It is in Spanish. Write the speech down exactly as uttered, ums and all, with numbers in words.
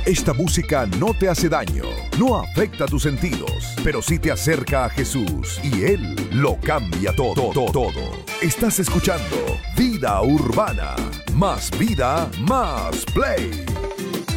Esta música no te hace daño, no afecta tus sentidos, pero sí te acerca a Jesús y Él lo cambia todo, todo, todo. Estás escuchando Vida Urbana, más vida, más play.